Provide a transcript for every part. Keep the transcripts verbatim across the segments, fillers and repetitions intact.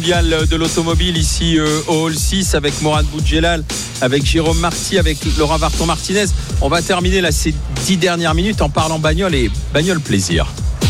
De l'automobile ici euh, au Hall six avec Morad Boudjelal, avec Jérôme Marty, avec Laurent Varton-Martinez. On va terminer là ces dix dernières minutes en parlant bagnole et bagnole plaisir.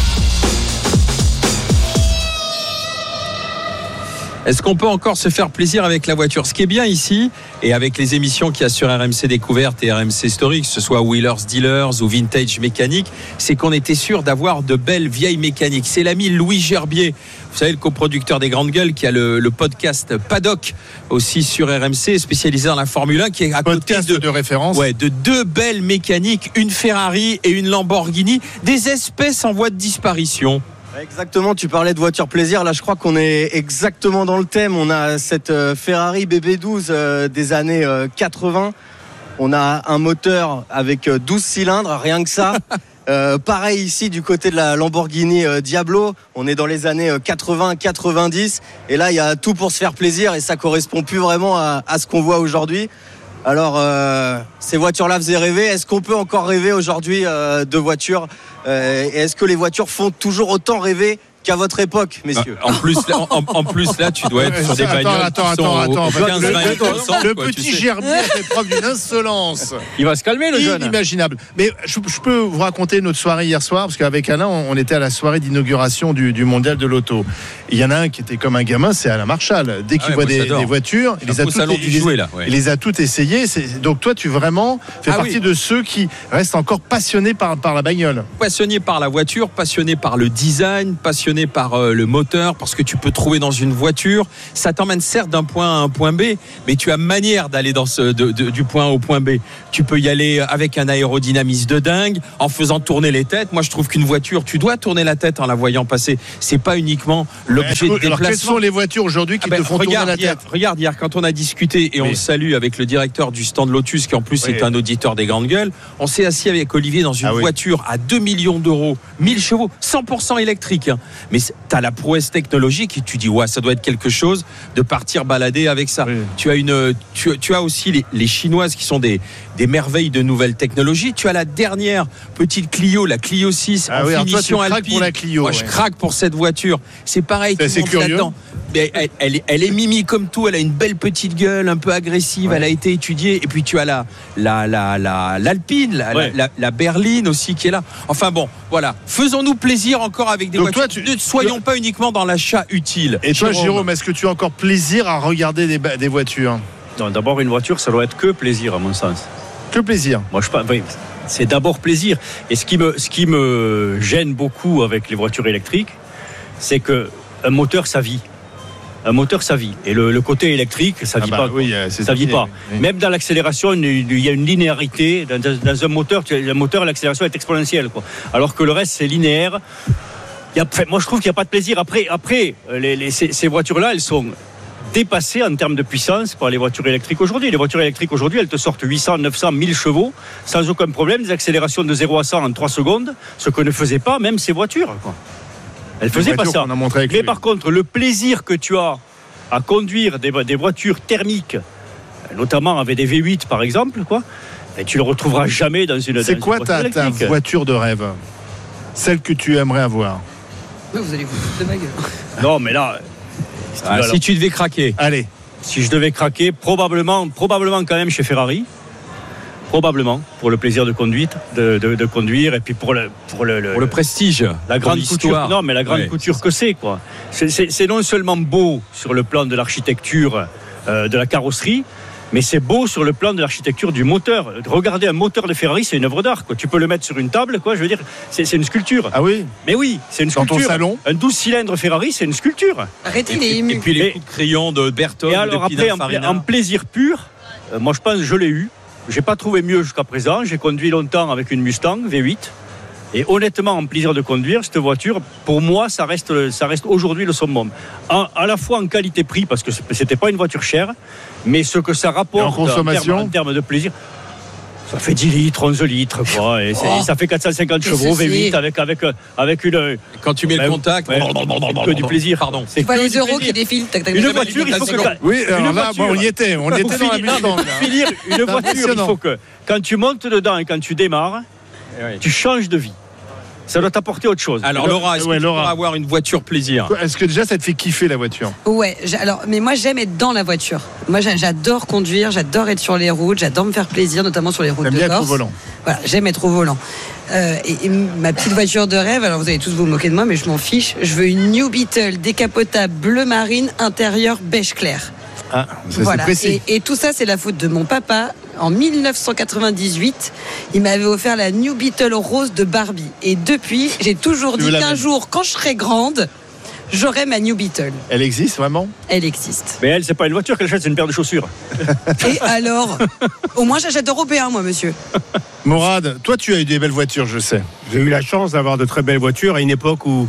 Est-ce qu'on peut encore se faire plaisir avec la voiture ? Ce qui est bien ici, et avec les émissions qu'il y a sur R M C Découverte et R M C Story, que ce soit Wheelers Dealers ou Vintage Mécanique, c'est qu'on était sûr d'avoir de belles vieilles mécaniques. C'est l'ami Louis Gerbier, vous savez, le coproducteur des Grandes Gueules, qui a le, le podcast Paddock aussi sur R M C, spécialisé dans la Formule un, qui est à podcast côté de, de référence. Ouais, de deux belles mécaniques, une Ferrari et une Lamborghini, des espèces en voie de disparition. Exactement, tu parlais de voiture plaisir, là je crois qu'on est exactement dans le thème. On a cette Ferrari B B douze euh, des années euh, quatre-vingts, on a un moteur avec douze cylindres, rien que ça. Euh, pareil ici du côté de la Lamborghini euh, Diablo, on est dans les années quatre-vingts quatre-vingt-dix, et là il y a tout pour se faire plaisir et ça correspond plus vraiment à, à ce qu'on voit aujourd'hui. Alors euh, ces voitures-là faisaient rêver. Est-ce qu'on peut encore rêver aujourd'hui euh, de voitures euh, et est-ce que les voitures font toujours autant rêver qu'à votre époque, messieurs? En plus, là, en, en plus, là, tu dois être sur des bagnoles attends, qui sont attends, au, au quinze vingt le, pour cent, le quoi, petit tu sais. Gerbier fait preuve d'une insolence. Il va se calmer, le jeune. Inimaginable. Mais je, je peux vous raconter notre soirée hier soir, parce qu'avec Alain, on, on était à la soirée d'inauguration du, du mondial de l'auto. Il y en a un qui était comme un gamin, c'est Alain Marchal. Dès qu'il Ah ouais, voit moi, des, j'adore. des voitures, il les, a toutes, salon il, du les, jouet, là, ouais. il les a toutes essayées. C'est, donc toi, tu vraiment fais Ah partie oui. de ceux qui restent encore passionnés par, par la bagnole. Passionné par la voiture, passionné par le design, passionné par euh, le moteur, parce que tu peux trouver dans une voiture, ça t'emmène certes d'un point A à un point B, mais tu as manière d'aller dans ce, de, de, du point A au point B. Tu peux y aller avec un aérodynamisme de dingue, en faisant tourner les têtes. Moi, je trouve qu'une voiture, tu dois tourner la tête en la voyant passer. C'est pas uniquement l'objet de Alors, déplacement. quelles sont les voitures aujourd'hui qui Ah ben, te font regarde, tourner la hier, tête? regarde hier, quand on a discuté, et Oui. on le salue avec le directeur du stand Lotus, qui en plus Oui. est un auditeur des Grandes Gueules, on s'est assis avec Olivier dans une Ah oui. voiture à deux millions d'euros, mille chevaux, cent pour cent électrique. Hein. Mais tu as la prouesse technologique et tu dis, ouais, ça doit être quelque chose de partir balader avec ça. Oui. Tu as, une, tu, tu as aussi les, les Chinoises qui sont des, des merveilles de nouvelles technologies. Tu as la dernière petite Clio, la Clio six, Ah en oui, alors toi, finition tu craques alpine. pour la Clio, Moi, ouais. je craque pour cette voiture. C'est pareil, C'est tu assez montes curieux. là-dedans. Mais elle, elle, est- elle est mimi comme tout, elle a une belle petite gueule, un peu agressive, Ouais. elle a été étudiée. Et puis tu as la, la, la, la, l'Alpine, la, Ouais. la, la berline aussi qui est là. Enfin bon, voilà. Faisons-nous plaisir encore avec des Donc voitures. toi, tu- ne soyons pas uniquement dans l'achat utile. Et toi, Jérôme, est-ce que tu as encore plaisir à regarder des, ba- des voitures? Non, d'abord, une voiture, ça doit être que plaisir, à mon sens. Que plaisir. Moi, je pense, oui, c'est d'abord plaisir. Et ce qui me, ce qui me gêne beaucoup avec les voitures électriques, c'est que un moteur, ça vit. Un moteur, ça vit. Et le, le côté électrique, ça Ah vit bah pas. oui, euh, c'est ça vit terminé, pas. oui. Même dans l'accélération, il y a une linéarité. Dans, dans un moteur, tu- le moteur, l'accélération est exponentielle, quoi. Alors que le reste, c'est linéaire. Il y a, enfin, moi, je trouve qu'il n'y a pas de plaisir. Après, après les, les, ces, ces voitures-là, elles sont dépassées en termes de puissance par les voitures électriques aujourd'hui. Les voitures électriques aujourd'hui, elles te sortent huit cents, neuf cents, mille chevaux sans aucun problème, des accélérations de zéro à cent en trois secondes, ce que ne faisaient pas même ces voitures, quoi. Elles Les faisaient pas voitures ça. qu'on a montré avec Mais lui. par contre, le plaisir que tu as à conduire des, des voitures thermiques, notamment avec des V huit par exemple, quoi, et tu le retrouveras jamais dans une. C'est dans quoi une ta, voiture ta électrique. voiture de rêve? Celle que tu aimerais avoir? Vous allez vous foutre de ma gueule. Non, mais là, Ah, alors, si tu devais craquer. Allez. si je devais craquer, probablement, probablement quand même chez Ferrari. Probablement, pour le plaisir de conduite, de, de, de conduire, et puis pour le, pour le, le- Pour le prestige, la pour grande l'histoire. couture. Non, mais la grande Ouais, couture c'est que c'est, quoi. C'est, c'est, c'est non seulement beau sur le plan de l'architecture euh, de la carrosserie, mais c'est beau sur le plan de l'architecture du moteur. Regarder un moteur de Ferrari, c'est une œuvre d'art, quoi. Tu peux le mettre sur une table, quoi. Je veux dire, c'est, c'est une sculpture. Ah oui? Mais oui, c'est une Dans ton sculpture. salon? Un douze cylindres Ferrari, c'est une sculpture. Arrêtez, il est Et ému. puis les Et- coups de crayon de Bertone, Et alors de après, en, pla- Pininfarina. en plaisir pur, euh, moi je pense que je l'ai eu. J'ai pas trouvé mieux jusqu'à présent. J'ai conduit longtemps avec une Mustang V huit. Et honnêtement, en plaisir de conduire, cette voiture, pour moi, ça reste, le- ça reste aujourd'hui le summum. En- à la fois en qualité-prix, parce que c'était pas une voiture chère, mais ce que ça rapporte Et en consommation termes, en termes de plaisir. Ça fait dix litres, onze litres, quoi. Et c'est- Oh. ça fait quatre cent cinquante Qu'est-ce chevaux, que V huit, c'est avec, avec, euh, avec une. Quand tu mets Ouais, le contact, ouais, que du plaisir. Pardon. C'est Tu vois que les du euros plaisir. qui défilent. Tac, tac, Une tac, voiture, il faut que. Oui, alors Une là, voiture. bon, on y était. On y était dans la finir, Mustang. là. pour finir, une voiture, il impressionnant. faut que quand tu montes dedans et quand tu démarres, Ouais. tu changes de vie. Ça doit t'apporter autre chose. Alors Laura, est-ce Ouais, que tu Laura. pourras avoir une voiture plaisir? Est-ce que déjà ça te fait kiffer la voiture? Ouais, j'ai- alors, mais moi j'aime être dans la voiture. Moi j'a- j'adore conduire, j'adore être sur les routes, j'adore me faire plaisir, notamment sur les routes T'aimes de bien être au Corse. volant. Voilà, j'aime être au volant. Euh, et, et ma petite voiture de rêve, alors vous allez tous vous moquer de moi, mais je m'en fiche. Je veux une New Beetle décapotable bleu marine, intérieur beige clair. Ah, ça Voilà. c'est précis. Et, et tout ça, c'est la faute de mon papa. En dix-neuf cent quatre-vingt-dix-huit, il m'avait offert la New Beetle rose de Barbie. Et depuis, j'ai toujours Tu dit veux la qu'un même. jour, quand je serai grande, j'aurai ma New Beetle. Elle existe vraiment? Elle existe. Mais elle, c'est pas une voiture qu'elle achète, c'est une paire de chaussures. Et alors, au moins j'achète européen, moi, monsieur. Mourad, toi tu as eu des belles voitures, je sais. J'ai eu la chance d'avoir de très belles voitures à une époque où,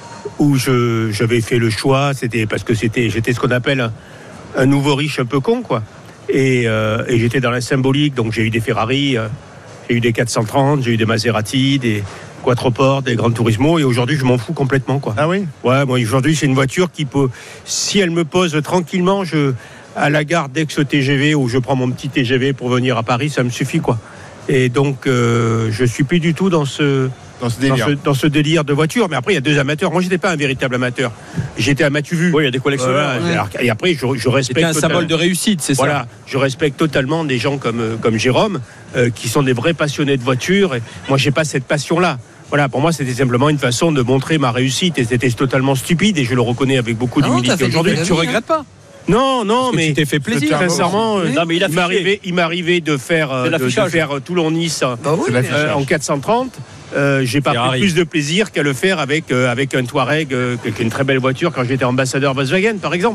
où je, j'avais fait le choix, c'était parce que c'était, j'étais ce qu'on appelle un, un nouveau riche un peu con, quoi. Et, euh, et j'étais dans la symbolique, donc j'ai eu des Ferrari, euh, j'ai eu des quatre cent trente, j'ai eu des Maserati, des Quattroporte, des Gran Turismo, et aujourd'hui je m'en fous complètement, quoi. Ah oui? Ouais, moi aujourd'hui c'est une voiture qui peut, si elle me pose tranquillement, je, à la gare d'Aix-T G V, où je prends mon petit T G V pour venir à Paris, ça me suffit, quoi. Et donc euh, je suis plus du tout dans ce Dans ce dans délire. ce, dans ce délire de voiture. Mais après il y a deux amateurs. Moi j'étais pas un véritable amateur. J'étais un matu-vu. Oui, il y a des collectionneurs. Voilà. Alors, et après je, je respecte. C'était un totalement- symbole de réussite, c'est ça? Voilà, je respecte totalement des gens comme euh, comme Jérôme, euh, qui sont des vrais passionnés de voiture. Et moi j'ai pas cette passion-là. Voilà, pour moi c'était simplement une façon de montrer ma réussite, et c'était totalement stupide, et je le reconnais avec beaucoup Non, t'as d'humilité fait aujourd'hui. des Tu regrettes pas? Non, non, Parce que mais tu t'es fait plaisir. C'était un sincèrement, euh, Oui. Non, mais il a il affiché. m'arrivait, il m'arrivait de faire, euh, C'est de, de l'affichage. faire Toulon-Nice Bah oui, C'est l'affichage. euh, en quatre cent trente. Euh, j'ai pas Ferrari. pris plus de plaisir qu'à le faire avec, euh, avec un Touareg, euh, qui est une très belle voiture, quand j'étais ambassadeur Volkswagen, par exemple.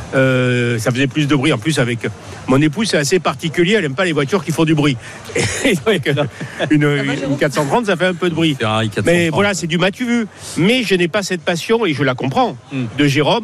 Euh, ça faisait plus de bruit. En plus, avec mon épouse, c'est assez particulier. Elle aime pas les voitures qui font du bruit. Et donc, euh, une, une quatre cent trente, ça fait un peu de bruit. Ferrari quatre cent trente. Mais voilà, c'est du matu vu. Mais je n'ai pas cette passion, et je la comprends, Mm. de Jérôme.